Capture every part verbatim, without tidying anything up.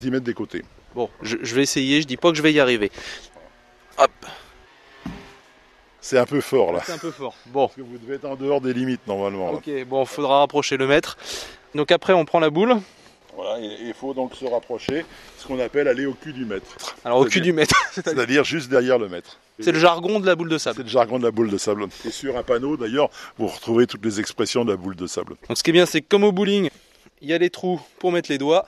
dix mètres des côtés. Bon, je, je vais essayer, je dis pas que je vais y arriver. Hop. C'est un peu fort là. C'est un peu fort. Bon. Parce que vous devez être en dehors des limites normalement. Là. Ok, bon, il faudra rapprocher le mètre. Donc après, on prend la boule. Voilà, il faut donc se rapprocher, ce qu'on appelle aller au cul du mètre. Alors au cul du mètre. C'est-à-dire, c'est-à-dire juste derrière le mètre. C'est le jargon de la boule de sable. C'est le jargon de la boule de sable. Et sur un panneau d'ailleurs, vous retrouvez toutes les expressions de la boule de sable. Donc ce qui est bien, c'est que comme au bowling, il y a les trous pour mettre les doigts.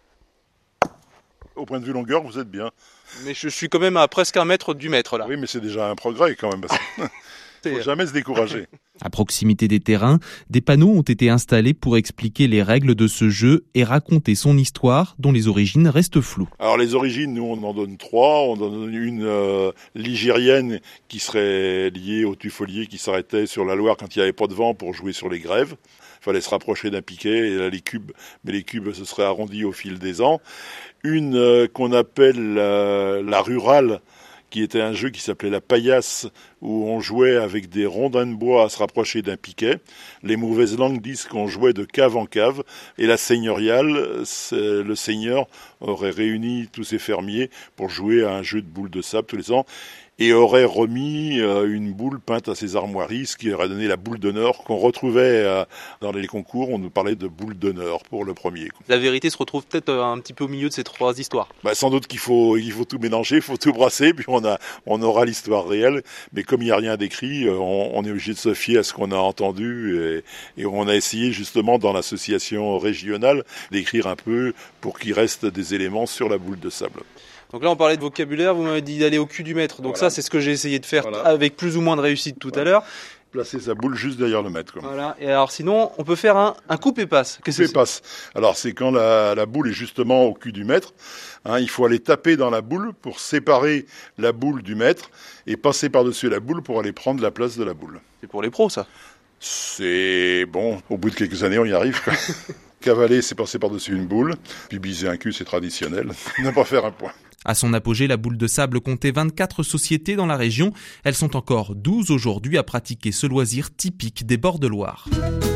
Au point de vue longueur, vous êtes bien. Mais je suis quand même à presque un mètre du mètre là. Oui, mais c'est déjà un progrès quand même. Parce que il ne faut jamais se décourager. À proximité des terrains, des panneaux ont été installés pour expliquer les règles de ce jeu et raconter son histoire dont les origines restent floues. Alors les origines, nous on en donne trois. On en donne une euh, ligérienne qui serait liée au tufolier qui s'arrêtait sur la Loire quand il n'y avait pas de vent pour jouer sur les grèves. Il fallait se rapprocher d'un piquet et là les cubes, mais les cubes se seraient arrondis au fil des ans. Une euh, qu'on appelle euh, la rurale, qui était un jeu qui s'appelait la paillasse, où on jouait avec des rondins de bois à se rapprocher d'un piquet. Les mauvaises langues disent qu'on jouait de cave en cave. Et la seigneuriale, le seigneur aurait réuni tous ses fermiers pour jouer à un jeu de boules de sable tous les ans, et aurait remis une boule peinte à ses armoiries, ce qui aurait donné la boule d'honneur qu'on retrouvait dans les concours. On nous parlait de boule d'honneur pour le premier. La vérité se retrouve peut-être un petit peu au milieu de ces trois histoires. Bah, sans doute qu'il faut, il faut tout mélanger, il faut tout brasser, puis on, a, on aura l'histoire réelle. Mais comme il n'y a rien d'écrit, on, on est obligé de se fier à ce qu'on a entendu. Et, et on a essayé justement dans l'association régionale d'écrire un peu pour qu'il reste des éléments sur la boule de sable. Donc là, on parlait de vocabulaire, vous m'avez dit d'aller au cul du mètre. Donc voilà. Ça, c'est ce que j'ai essayé de faire voilà. Avec plus ou moins de réussite tout voilà. à l'heure. Placer sa boule juste derrière le mètre. Quoi. Voilà. Et alors sinon, on peut faire un, un coupe et passe. Coupe et passe. Alors c'est quand la, la boule est justement au cul du mètre. Hein, il faut aller taper dans la boule pour séparer la boule du mètre et passer par-dessus la boule pour aller prendre la place de la boule. C'est pour les pros, ça. C'est bon. Au bout de quelques années, on y arrive. Quoi. Cavaler, c'est passer par-dessus une boule. Puis biser un cul, c'est traditionnel. Ne pas faire un point. À son apogée, la boule de sable comptait vingt-quatre sociétés dans la région. Elles sont encore douze aujourd'hui à pratiquer ce loisir typique des bords de Loire.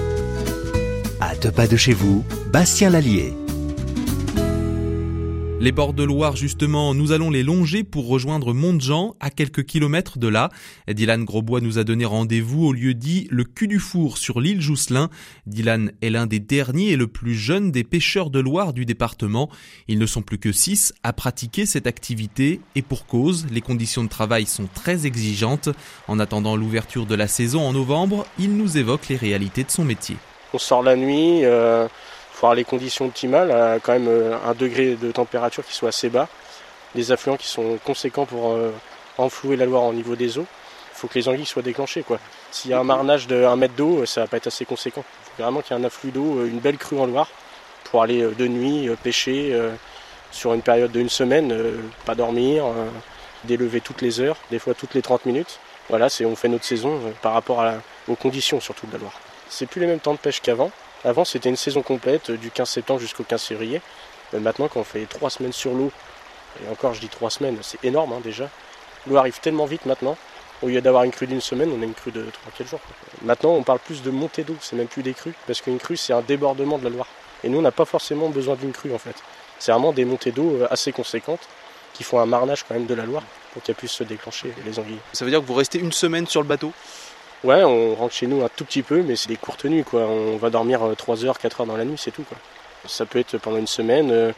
À deux pas de chez vous, Bastien-l'Allier. Les bords de Loire, justement, nous allons les longer pour rejoindre Montjean, à quelques kilomètres de là. Dylan Grosbois nous a donné rendez-vous au lieu dit le cul du four sur l'île Jousselin. Dylan est l'un des derniers et le plus jeune des pêcheurs de Loire du département. Ils ne sont plus que six à pratiquer cette activité et pour cause, les conditions de travail sont très exigeantes. En attendant l'ouverture de la saison en novembre, il nous évoque les réalités de son métier. On sort la nuit, euh... il faut avoir les conditions optimales, à quand même un degré de température qui soit assez bas, des affluents qui sont conséquents pour euh, enflouer la Loire au niveau des eaux. Il faut que les anguilles soient déclenchées, quoi. S'il y a un marnage de un mètre d'eau, ça va pas être assez conséquent. Il faut vraiment qu'il y ait un afflux d'eau, une belle crue en Loire, pour aller de nuit pêcher euh, sur une période d'une semaine, euh, pas dormir, euh, délever toutes les heures, des fois toutes les trente minutes. Voilà, c'est, on fait notre saison euh, par rapport à la, aux conditions surtout de la Loire. C'est plus les mêmes temps de pêche qu'avant. Avant, c'était une saison complète, du quinze septembre jusqu'au quinze février. Mais maintenant, quand on fait trois semaines sur l'eau, et encore je dis trois semaines, c'est énorme hein, déjà. L'eau arrive tellement vite maintenant. Au lieu d'avoir une crue d'une semaine, on a une crue de trois à quatre jours. Maintenant, on parle plus de montée d'eau, c'est même plus des crues. Parce qu'une crue, c'est un débordement de la Loire. Et nous, on n'a pas forcément besoin d'une crue en fait. C'est vraiment des montées d'eau assez conséquentes qui font un marnage quand même de la Loire pour qu'elle puisse se déclencher, les anguilles. Ça veut dire que vous restez une semaine sur le bateau ? Ouais, on rentre chez nous un tout petit peu, mais c'est des courtes nuits, quoi. On va dormir trois heures, quatre heures dans la nuit, c'est tout, quoi. Ça peut être pendant une semaine, euh,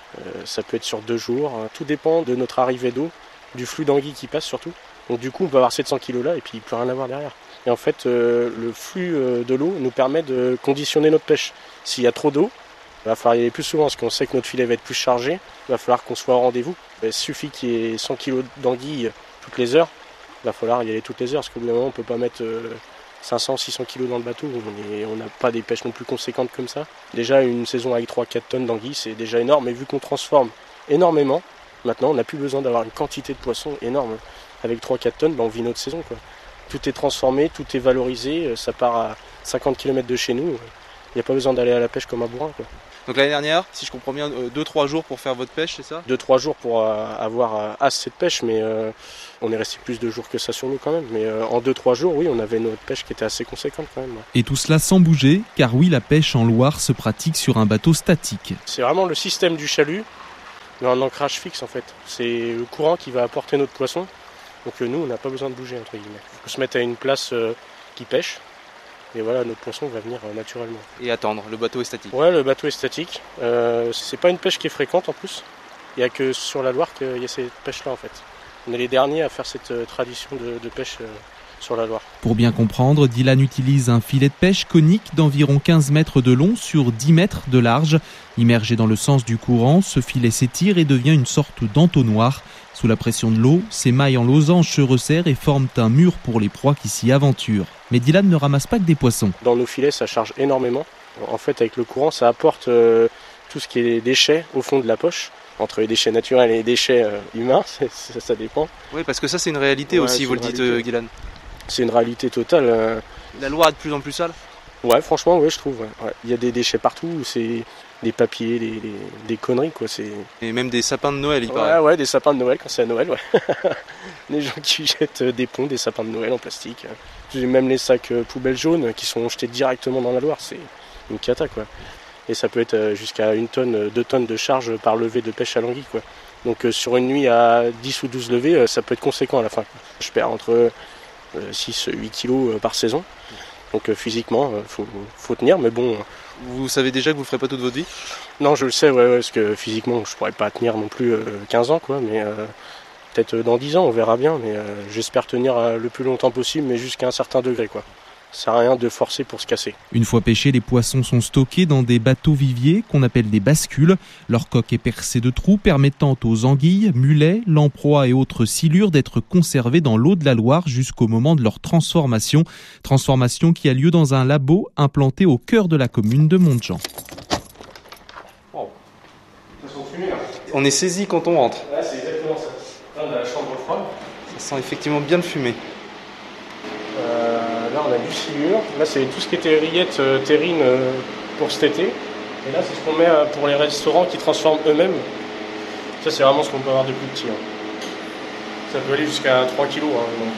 ça peut être sur deux jours. Tout dépend de notre arrivée d'eau, du flux d'anguilles qui passe surtout. Donc du coup, on peut avoir sept cents kilos là et puis plus rien avoir derrière. Et en fait, euh, le flux de l'eau nous permet de conditionner notre pêche. S'il y a trop d'eau, il va falloir y aller plus souvent parce qu'on sait que notre filet va être plus chargé. Il va falloir qu'on soit au rendez-vous. Il suffit qu'il y ait cent kilos d'anguilles toutes les heures. Il va falloir y aller toutes les heures, parce qu'au bout d'un moment, on ne peut pas mettre cinq cents, six cents kilos dans le bateau. On n'a pas des pêches non plus conséquentes comme ça. Déjà, une saison avec trois à quatre tonnes d'anguilles, c'est déjà énorme. Mais vu qu'on transforme énormément, maintenant, on n'a plus besoin d'avoir une quantité de poissons énorme. Avec trois à quatre tonnes, ben, on vit notre saison, quoi. Tout est transformé, tout est valorisé. Ça part à cinquante kilomètres de chez nous. Il n'y a pas besoin d'aller à la pêche comme un bourrin, quoi. Donc l'année dernière, si je comprends bien, deux trois jours pour faire votre pêche, c'est ça ? deux trois jours pour euh, avoir euh, assez de pêche, mais euh, on est resté plus de jours que ça sur nous quand même. Mais euh, en deux trois jours, oui, on avait notre pêche qui était assez conséquente quand même. Ouais. Et tout cela sans bouger, car oui, la pêche en Loire se pratique sur un bateau statique. C'est vraiment le système du chalut un ancrage fixe en fait. C'est le courant qui va apporter notre poisson. Donc euh, nous, on n'a pas besoin de bouger entre guillemets. Il faut se mettre à une place euh, qui pêche. Et voilà, notre poisson va venir euh, naturellement. Et attendre, le bateau est statique. Ouais, le bateau est statique. Euh, c'est pas une pêche qui est fréquente en plus. Il n'y a que sur la Loire qu'il y a cette pêche-là en fait. On est les derniers à faire cette euh, tradition de, de pêche euh, sur la Loire. Pour bien comprendre, Dylan utilise un filet de pêche conique d'environ quinze mètres de long sur dix mètres de large. Immergé dans le sens du courant, ce filet s'étire et devient une sorte d'entonnoir. Sous la pression de l'eau, ces mailles en losange se resserrent et forment un mur pour les proies qui s'y aventurent. Mais Dylan ne ramasse pas que des poissons. Dans nos filets, ça charge énormément. En fait, avec le courant, ça apporte euh, tout ce qui est déchets au fond de la poche. Entre les déchets naturels et les déchets euh, humains, ça, ça dépend. Oui, parce que ça, c'est une réalité ouais, aussi, vous le dites, euh, Dylan. C'est une réalité totale. Euh... La Loire est de plus en plus sale ? Ouais, franchement, ouais, je trouve. Ouais. Ouais. Il y a des déchets partout, c'est des papiers, des, des, des conneries, quoi. C'est... Et même des sapins de Noël, il ouais, paraît. Ouais, des sapins de Noël quand c'est à Noël, ouais. Les gens qui jettent des ponts, des sapins de Noël en plastique. J'ai même les sacs poubelles jaunes qui sont jetés directement dans la Loire, c'est une cata, quoi. Et ça peut être jusqu'à une tonne, deux tonnes de charge par levée de pêche à l'anguille, quoi. Donc euh, sur une nuit à dix ou douze levées, ça peut être conséquent à la fin, quoi. Je perds entre six à huit kilos par saison. Donc euh, physiquement, il faut, faut tenir, mais bon... Vous savez déjà que vous ne le ferez pas toute votre vie ? Non, je le sais, ouais, ouais, parce que physiquement, je pourrais pas tenir non plus euh, quinze ans, quoi, mais euh, peut-être dans dix ans, on verra bien, mais euh, j'espère tenir euh, le plus longtemps possible, mais jusqu'à un certain degré, quoi. Ça sert à rien de forcer pour se casser. Une fois pêchés, les poissons sont stockés dans des bateaux viviers qu'on appelle des bascules. Leur coque est percée de trous permettant aux anguilles, mulets, lamproies et autres silures d'être conservées dans l'eau de la Loire jusqu'au moment de leur transformation. Transformation qui a lieu dans un labo implanté au cœur de la commune de Montjean. Oh. Ça sent fumé, là. On est saisi quand on rentre. Ouais, c'est exactement ça. Là, on a la chambre froide. Ça sent effectivement bien le fumé. Euh, là on a du silure, là c'est tout ce qui était rillettes, euh, terrine euh, pour cet été. Et là c'est ce qu'on met euh, pour les restaurants qui transforment eux-mêmes. Ça c'est vraiment ce qu'on peut avoir de plus petit. Hein. Ça peut aller jusqu'à trois kilos, hein, donc,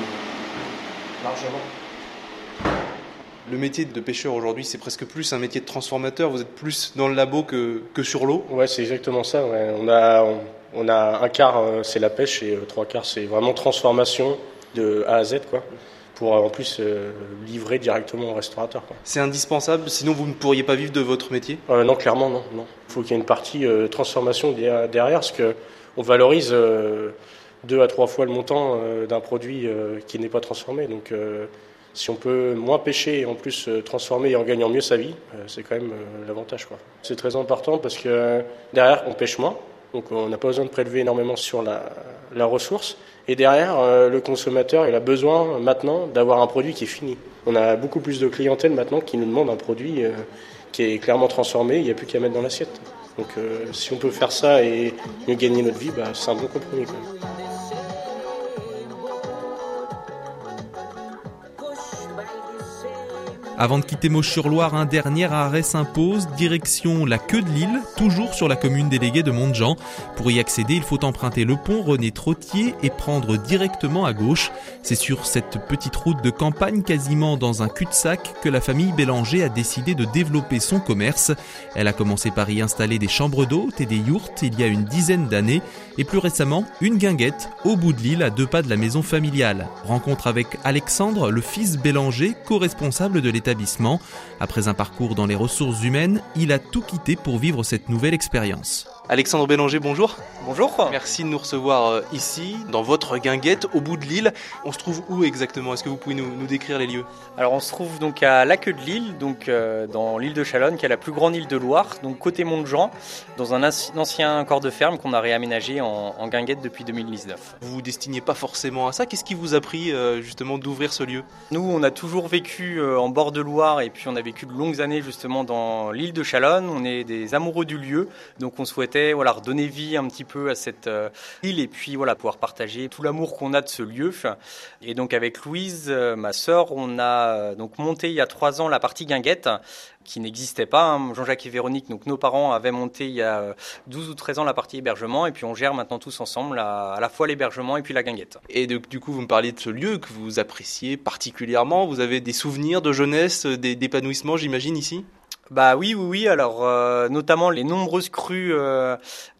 largement. Le métier de pêcheur aujourd'hui c'est presque plus un métier de transformateur, vous êtes plus dans le labo que, que sur l'eau. Ouais, c'est exactement ça. Ouais. On, a, on, on a un quart euh, c'est la pêche et euh, trois quarts c'est vraiment transformation de A à Z, quoi. Pour en plus euh, livrer directement au restaurateur, quoi. C'est indispensable, sinon vous ne pourriez pas vivre de votre métier ? euh, Non, clairement non. Il faut qu'il y ait une partie euh, transformation derrière, parce qu'on valorise euh, deux à trois fois le montant euh, d'un produit euh, qui n'est pas transformé. Donc euh, si on peut moins pêcher et en plus euh, transformer et en gagnant mieux sa vie, euh, c'est quand même euh, l'avantage, quoi. C'est très important parce que euh, derrière on pêche moins, donc on n'a pas besoin de prélever énormément sur la, la ressource. Et derrière, euh, le consommateur, il a besoin maintenant d'avoir un produit qui est fini. On a beaucoup plus de clientèle maintenant qui nous demande un produit euh, qui est clairement transformé, il n'y a plus qu'à mettre dans l'assiette. Donc euh, si on peut faire ça et mieux gagner notre vie, bah, c'est un bon compromis, quand même. Avant de quitter Mauches-sur-Loire, un dernier arrêt s'impose, direction la Queue de l'Île, toujours sur la commune déléguée de Montjean. Pour y accéder, il faut emprunter le pont René Trottier et prendre directement à gauche. C'est sur cette petite route de campagne, quasiment dans un cul-de-sac, que la famille Bélanger a décidé de développer son commerce. Elle a commencé par y installer des chambres d'hôtes et des yourtes il y a une dizaine d'années, et plus récemment, une guinguette au bout de l'île à deux pas de la maison familiale. Rencontre avec Alexandre, le fils Bélanger, co-responsable de l'établissement. Après un parcours dans les ressources humaines, il a tout quitté pour vivre cette nouvelle expérience. Alexandre Bélanger, bonjour. Bonjour. Merci de nous recevoir ici, dans votre guinguette, au bout de l'île. On se trouve où exactement ? Est-ce que vous pouvez nous, nous décrire les lieux ? Alors on se trouve donc à la Queue de l'Île, donc euh, dans l'île de Chalonne, qui est la plus grande île de Loire, donc côté Montjean, dans un ancien corps de ferme qu'on a réaménagé en, en guinguette depuis deux mille dix-neuf. Vous vous destiniez pas forcément à ça. Qu'est-ce qui vous a pris euh, justement d'ouvrir ce lieu ? Nous, on a toujours vécu euh, en bord de Loire et puis on a vécu de longues années justement dans l'île de Chalonne. On est des amoureux du lieu, donc on souhaitait voilà, redonner vie un petit peu à cette euh, île et puis voilà, pouvoir partager tout l'amour qu'on a de ce lieu. Et donc avec Louise, euh, ma sœur, on a euh, donc monté il y a trois ans la partie guinguette qui n'existait pas. Hein. Jean-Jacques et Véronique, donc nos parents, avaient monté il y a douze ou treize ans la partie hébergement et puis on gère maintenant tous ensemble à, à la fois l'hébergement et puis la guinguette. Et de, du coup, vous me parliez de ce lieu que vous appréciez particulièrement. Vous avez des souvenirs de jeunesse, des, d'épanouissement, j'imagine, ici ? Bah oui, oui, oui. Alors, euh, notamment les nombreuses crues euh,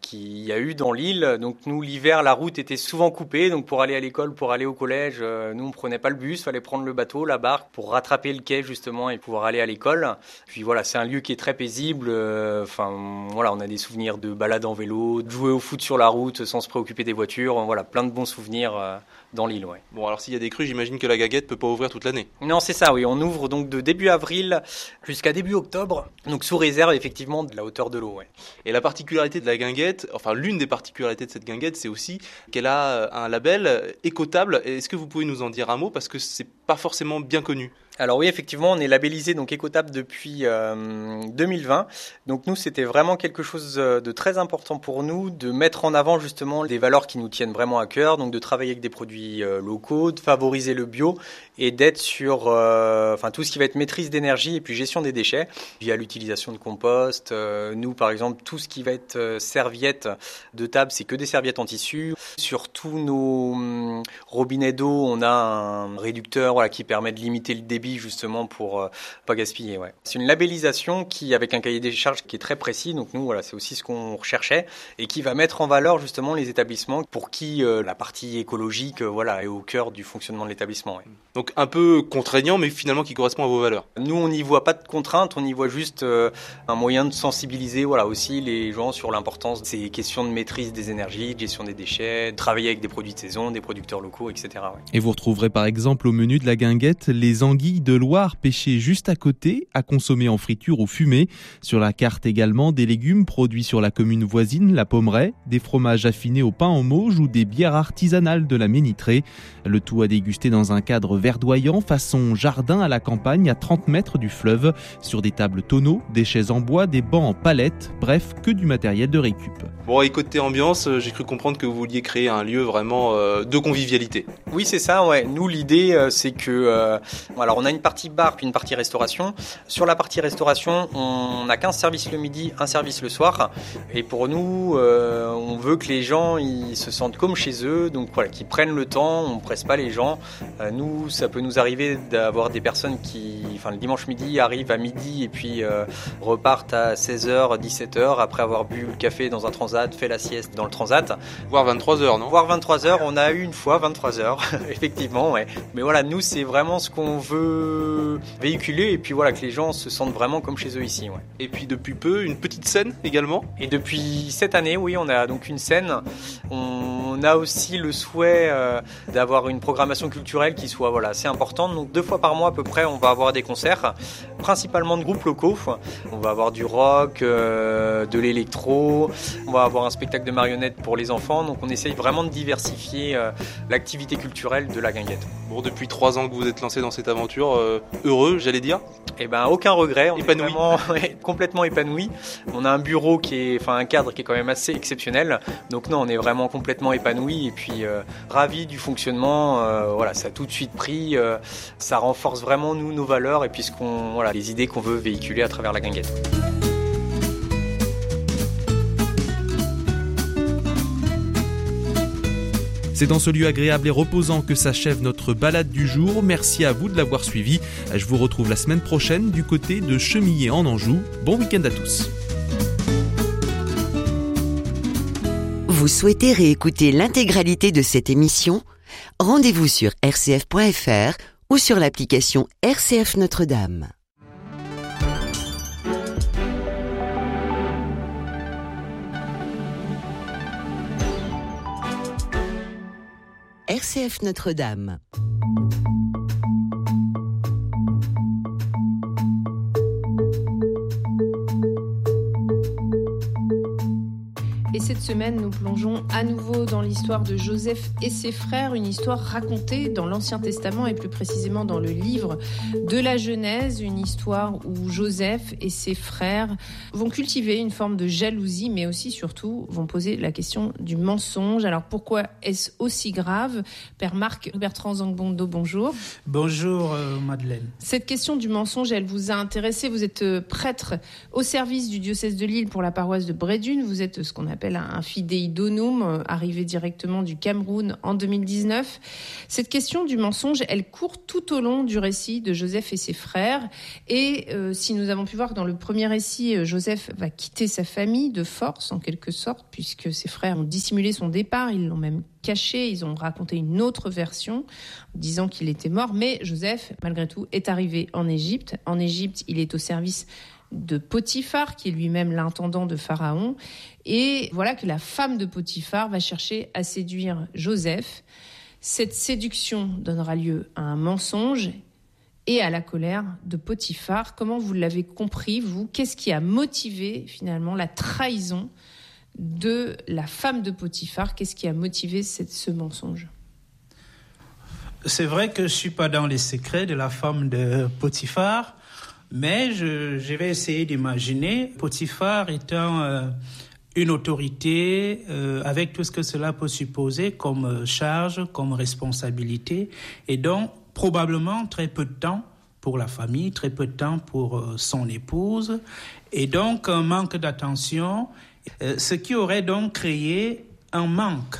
qu'il y a eu dans l'île. Donc nous, l'hiver, la route était souvent coupée. Donc pour aller à l'école, pour aller au collège, euh, nous, on prenait pas le bus. Il fallait prendre le bateau, la barque, pour rattraper le quai, justement, et pouvoir aller à l'école. Puis voilà, c'est un lieu qui est très paisible. Enfin, euh, voilà, on a des souvenirs de balades en vélo, de jouer au foot sur la route sans se préoccuper des voitures. Voilà, plein de bons souvenirs euh, dans l'île, ouais. Bon, alors s'il y a des crues, j'imagine que la Guinguette peut pas ouvrir toute l'année. Non, c'est ça, oui. On ouvre donc de début avril jusqu'à début octobre. Donc sous réserve, effectivement, de la hauteur de l'eau, ouais. Et la particularité de la Guinguette, enfin l'une des particularités de cette Guinguette, c'est aussi qu'elle a un label écotable. Est-ce que vous pouvez nous en dire un mot, parce que c'est pas forcément bien connu? Alors oui, effectivement, on est labellisé donc écotable depuis euh, deux mille vingt. Donc nous, c'était vraiment quelque chose de très important pour nous, de mettre en avant justement des valeurs qui nous tiennent vraiment à cœur, donc de travailler avec des produits euh, locaux, de favoriser le bio et d'être sur euh, enfin tout ce qui va être maîtrise d'énergie et puis gestion des déchets via l'utilisation de compost. Euh, nous, par exemple, tout ce qui va être euh, serviettes de table, c'est que des serviettes en tissu. Sur tous nos hum, robinets d'eau, on a un réducteur voilà, qui permet de limiter le débit justement pour euh, pas gaspiller. Ouais. C'est une labellisation qui, avec un cahier des charges qui est très précis, donc nous voilà, c'est aussi ce qu'on recherchait et qui va mettre en valeur justement les établissements pour qui euh, la partie écologique euh, voilà, est au cœur du fonctionnement de l'établissement. Ouais. Donc un peu contraignant, mais finalement qui correspond à vos valeurs. Nous, on n'y voit pas de contraintes, on y voit juste euh, un moyen de sensibiliser voilà, aussi les gens sur l'importance de ces questions de maîtrise des énergies, de gestion des déchets, de travailler avec des produits de saison, des producteurs locaux, et cetera. Ouais. Et vous retrouverez par exemple au menu de la Guinguette les anguilles de Loire pêchées juste à côté, à consommer en friture ou fumée. Sur la carte également des légumes produits sur la commune voisine, la Pommeraye, des fromages affinés au pain en Mauges ou des bières artisanales de la Ménitrée. Le tout à déguster dans un cadre verdoyant, façon jardin à la campagne, à trente mètres du fleuve, sur des tables tonneaux, des chaises en bois, des bancs en palette, bref, que du matériel de récup. Bon, et côté ambiance, j'ai cru comprendre que vous vouliez créer un lieu vraiment euh, de convivialité. Oui, c'est ça, ouais. Nous, l'idée, euh, c'est que... Euh, alors, on a une partie bar puis une partie restauration. Sur la partie restauration, on a quinze services le midi, un service le soir. Et pour nous, euh, on veut que les gens ils se sentent comme chez eux, donc voilà, qu'ils prennent le temps, on presse pas les gens. Euh, nous, ça peut nous arriver d'avoir des personnes qui, enfin le dimanche midi, arrivent à midi et puis euh, repartent à seize heures, dix-sept heures après avoir bu le café dans un transat, fait la sieste dans le transat. Voire vingt-trois heures, non ? Voire vingt-trois heures, on a eu une fois vingt-trois heures, effectivement, ouais. Mais voilà, nous, c'est vraiment ce qu'on veut véhiculer et puis voilà, que les gens se sentent vraiment comme chez eux ici, ouais. Et puis depuis peu, une petite scène également ? Et depuis cette année, oui, on a donc une scène. On a aussi le souhait euh, d'avoir une programmation culturelle qui soit voilà, assez importante. Donc deux fois par mois à peu près, on va avoir des concerts, principalement de groupes locaux. On va avoir du rock, euh, de l'électro, on va avoir un spectacle de marionnettes pour les enfants. Donc on essaye vraiment de diversifier euh, l'activité culturelle de la Guinguette. Bon, depuis trois ans que vous êtes lancé dans cette aventure, euh, heureux, j'allais dire ? Eh ben, aucun regret. On épanoui. est vraiment ouais, complètement épanoui. On a un bureau qui est, enfin un cadre qui est quand même assez exceptionnel. Donc non, on est vraiment complètement épanoui et puis euh, ravi du fonctionnement. Euh, voilà, ça a tout de suite pris. Euh, ça renforce vraiment nous nos valeurs et puis ce qu'on, voilà, les idées qu'on veut véhiculer à travers la Guinguette. C'est dans ce lieu agréable et reposant que s'achève notre balade du jour. Merci à vous de l'avoir suivi. Je vous retrouve la semaine prochaine du côté de Chemillé en Anjou. Bon week-end à tous. Vous souhaitez réécouter l'intégralité de cette émission ? Rendez-vous sur r c f point f r ou sur l'application R C F Notre-Dame. R C F Notre-Dame. Et cette semaine, nous plongeons à nouveau dans l'histoire de Joseph et ses frères, une histoire racontée dans l'Ancien Testament et plus précisément dans le livre de la Genèse, une histoire où Joseph et ses frères vont cultiver une forme de jalousie, mais aussi surtout vont poser la question du mensonge. Alors pourquoi est-ce aussi grave ? Père Marc Bertrand Zangbondo, bonjour. Bonjour euh, Madeleine. Cette question du mensonge, elle vous a intéressé. Vous êtes prêtre au service du diocèse de Lille pour la paroisse de Brédune. Vous êtes ce qu'on appelle s'appelle un fidei donum, arrivé directement du Cameroun en deux mille dix-neuf. Cette question du mensonge, elle court tout au long du récit de Joseph et ses frères. Et euh, si nous avons pu voir que dans le premier récit, Joseph va quitter sa famille de force, en quelque sorte, puisque ses frères ont dissimulé son départ, ils l'ont même caché, ils ont raconté une autre version, disant qu'il était mort. Mais Joseph, malgré tout, est arrivé en Égypte. En Égypte, il est au service de Potiphar, qui est lui-même l'intendant de Pharaon. Et voilà que la femme de Potiphar va chercher à séduire Joseph. Cette séduction donnera lieu à un mensonge et à la colère de Potiphar. Comment vous l'avez compris, vous ? Qu'est-ce qui a motivé finalement la trahison de la femme de Potiphar? Qu'est-ce qui a motivé cette, ce mensonge? C'est vrai que je ne suis pas dans les secrets de la femme de Potiphar, mais je, je vais essayer d'imaginer Potiphar étant euh, une autorité euh, avec tout ce que cela peut supposer comme charge, comme responsabilité, et donc probablement très peu de temps pour la famille, très peu de temps pour euh, son épouse, et donc un manque d'attention, euh, ce qui aurait donc créé un manque,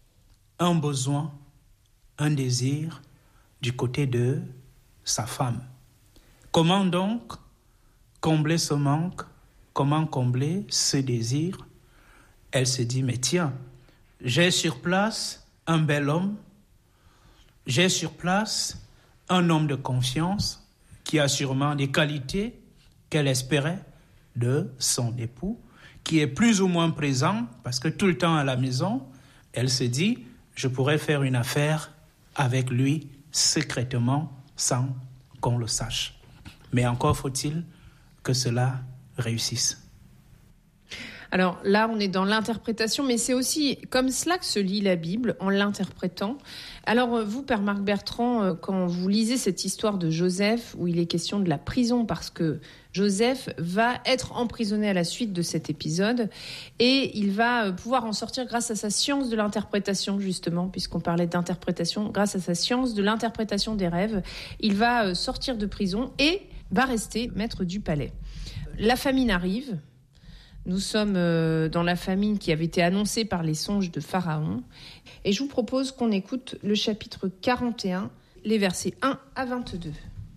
un besoin, un désir du côté de sa femme. Comment donc combler ce manque? Comment combler ce désir? Elle se dit, mais tiens, j'ai sur place un bel homme, j'ai sur place un homme de confiance qui a sûrement des qualités qu'elle espérait de son époux, qui est plus ou moins présent, parce que tout le temps à la maison, elle se dit, je pourrais faire une affaire avec lui secrètement sans qu'on le sache. Mais encore faut-il que cela réussisse. Alors là, on est dans l'interprétation, mais c'est aussi comme cela que se lit la Bible, en l'interprétant. Alors vous, Père Marc Bertrand, quand vous lisez cette histoire de Joseph, où il est question de la prison, parce que Joseph va être emprisonné à la suite de cet épisode, et il va pouvoir en sortir grâce à sa science de l'interprétation, justement, puisqu'on parlait d'interprétation, grâce à sa science de l'interprétation des rêves, il va sortir de prison et va rester maître du palais. La famine arrive. Nous sommes dans la famine qui avait été annoncée par les songes de Pharaon. Et je vous propose qu'on écoute le chapitre quarante et un, les versets un à vingt-deux.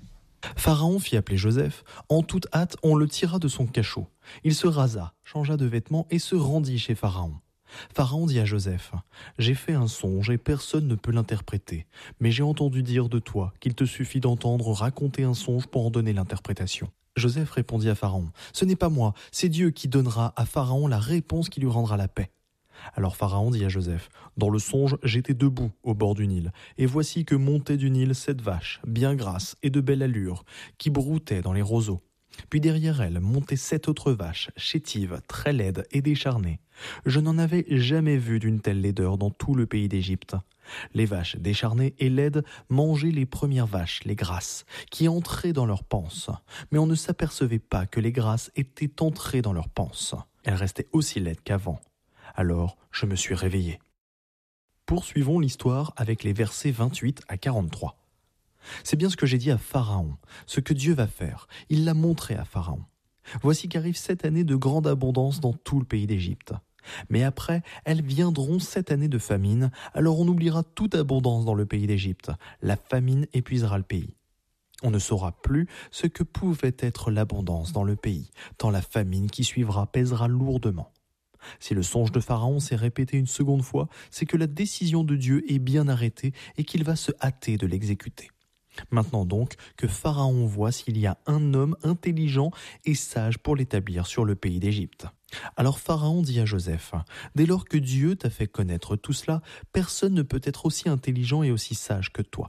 Pharaon fit appeler Joseph. En toute hâte, on le tira de son cachot. Il se rasa, changea de vêtements et se rendit chez Pharaon. Pharaon dit à Joseph, « J'ai fait un songe et personne ne peut l'interpréter. Mais j'ai entendu dire de toi qu'il te suffit d'entendre raconter un songe pour en donner l'interprétation. » Joseph répondit à Pharaon, « Ce n'est pas moi, c'est Dieu qui donnera à Pharaon la réponse qui lui rendra la paix. » Alors Pharaon dit à Joseph, « Dans le songe, j'étais debout au bord du Nil, et voici que montaient du Nil sept vaches, bien grasses et de belle allure, qui broutaient dans les roseaux. Puis derrière elles montaient sept autres vaches, chétives, très laides et décharnées. Je n'en avais jamais vu d'une telle laideur dans tout le pays d'Égypte. Les vaches décharnées et laides mangeaient les premières vaches, les grasses, qui entraient dans leurs panses. Mais on ne s'apercevait pas que les grasses étaient entrées dans leurs panses. Elles restaient aussi laides qu'avant. Alors je me suis réveillé. » Poursuivons l'histoire avec les versets vingt-huit à quarante-trois. C'est bien ce que j'ai dit à Pharaon, ce que Dieu va faire. Il l'a montré à Pharaon. Voici qu'arrive sept années de grande abondance dans tout le pays d'Égypte. Mais après, elles viendront sept années de famine, alors on oubliera toute abondance dans le pays d'Égypte. La famine épuisera le pays. On ne saura plus ce que pouvait être l'abondance dans le pays, tant la famine qui suivra pèsera lourdement. Si le songe de Pharaon s'est répété une seconde fois, c'est que la décision de Dieu est bien arrêtée et qu'il va se hâter de l'exécuter. Maintenant donc que Pharaon voit s'il y a un homme intelligent et sage pour l'établir sur le pays d'Égypte. Alors Pharaon dit à Joseph, « Dès lors que Dieu t'a fait connaître tout cela, personne ne peut être aussi intelligent et aussi sage que toi.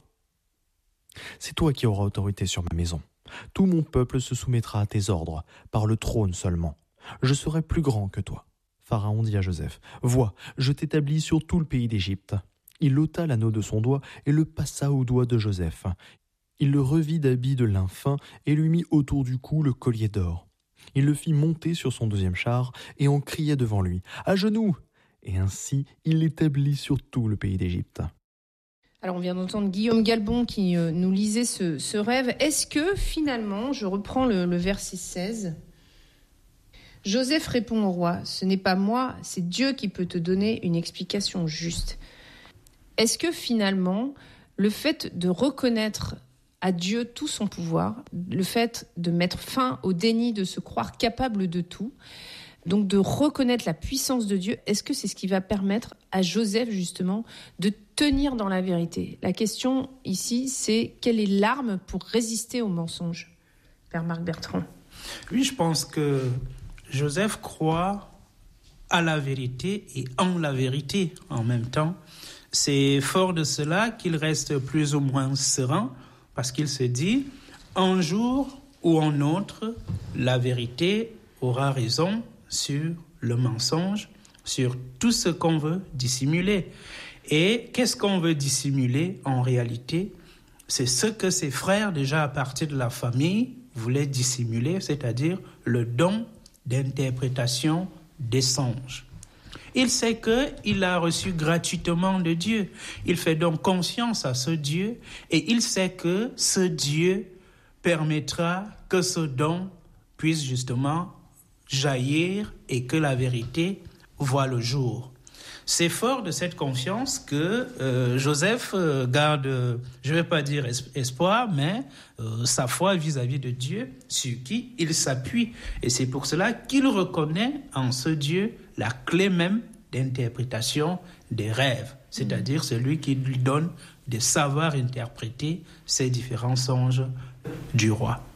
C'est toi qui auras autorité sur ma maison. Tout mon peuple se soumettra à tes ordres, par le trône seulement. Je serai plus grand que toi. » Pharaon dit à Joseph, « Vois, je t'établis sur tout le pays d'Égypte. » Il ôta l'anneau de son doigt et le passa au doigt de Joseph. Il le revit d'habits de lin fin et lui mit autour du cou le collier d'or. Il le fit monter sur son deuxième char et on criait devant lui « À genoux !» Et ainsi, il l'établit sur tout le pays d'Égypte. Alors on vient d'entendre Guillaume Galbon qui euh, nous lisait ce, ce rêve. Est-ce que finalement, je reprends le, le verset seize, Joseph répond au roi, « Ce n'est pas moi, c'est Dieu qui peut te donner une explication juste. » Est-ce que finalement, le fait de reconnaître à Dieu tout son pouvoir, le fait de mettre fin au déni, de se croire capable de tout, donc de reconnaître la puissance de Dieu, est-ce que c'est ce qui va permettre à Joseph justement de tenir dans la vérité ? La question ici, c'est quelle est l'arme pour résister au mensonge ? Père Marc Bertrand. Oui, je pense que Joseph croit à la vérité et en la vérité en même temps. C'est fort de cela qu'il reste plus ou moins serein parce qu'il se dit, un jour ou un autre, la vérité aura raison sur le mensonge, sur tout ce qu'on veut dissimuler. Et qu'est-ce qu'on veut dissimuler en réalité ? C'est ce que ses frères, déjà à partir de la famille, voulaient dissimuler, c'est-à-dire le don d'interprétation des songes. Il sait qu'il a reçu gratuitement de Dieu. Il fait donc confiance à ce Dieu et il sait que ce Dieu permettra que ce don puisse justement jaillir et que la vérité voit le jour. C'est fort de cette confiance que euh, Joseph euh, garde, euh, je ne vais pas dire es- espoir, mais euh, sa foi vis-à-vis de Dieu, sur qui il s'appuie. Et c'est pour cela qu'il reconnaît en ce Dieu la clé même d'interprétation des rêves, c'est-à-dire celui qui lui donne de savoir interpréter ces différents songes du roi.